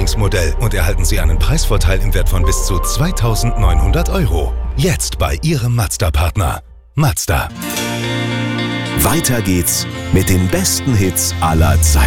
Lieblingsmodell und erhalten Sie einen Preisvorteil im Wert von bis zu 2.900 €. Jetzt bei Ihrem Mazda-Partner. Mazda. Weiter geht's mit den besten Hits aller Zeiten.